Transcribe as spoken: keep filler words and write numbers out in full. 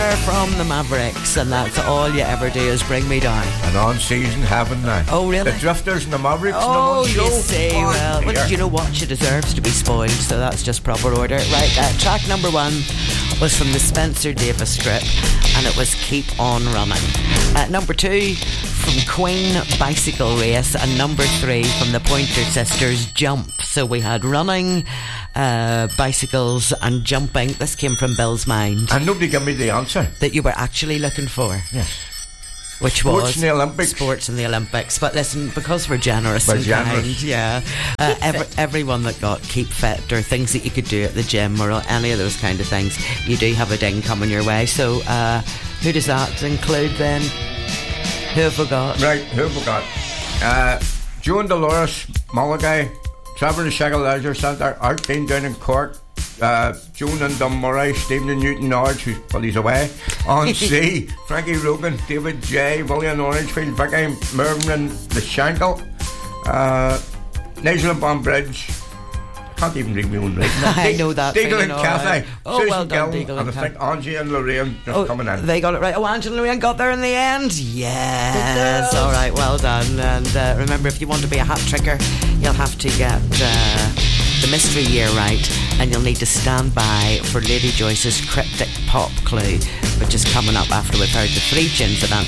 Weather from the Mavericks, and that's all you ever do is bring me down. And on season heaven now. Oh, really? The Drifters and the Mavericks. Oh, in the one you show. see, Oh, well, well, dear. you know what? She deserves to be spoiled, so that's just proper order. Right, uh, track number one was from the Spencer Davis script, and it was Keep On Running. Uh, number two from Queen, Bicycle Race, and number three from the Pointer Sisters, Jump. So we had running, uh, bicycles and jumping. This came from Bill's mind. And nobody gave me the answer. That you were actually looking for. Yes. Which Sports was in the Olympics. Sports in the Olympics. But listen, because we're generous We're and generous. kind, yeah. Uh, every, everyone that got keep fit or things that you could do at the gym or any of those kind of things, you do have a ding coming your way. So uh, who does that include then? Who have we got? Right, who have we got? Uh, Joan Dolores Mulligan, Trevor the Shackle Leisure Centre, Art Dean down in Cork, uh, Joan and Dunmurray, Stephen and Newton Norwich, who's well, he's away. On C, Frankie Rogan, David J, William Orangefield, Vicky Mervyn the Shankle, uh, Nigel and Bonbridge. Can't even read my own writing. I know that. Deagle feeling, and all Cathy, right. Oh, Susan well done, Gill, Deagle and and I think Cathy. Angie and Lorraine just Oh, coming in. they got it right. Oh, Angela and Lorraine got there in the end. Yes. All right, well done. And uh, remember, if you want to be a hat tricker, you'll have to get uh, the mystery year right, and you'll need to stand by for Lady Joyce's cryptic pop clue, which is coming up after we've heard the three tunes that answer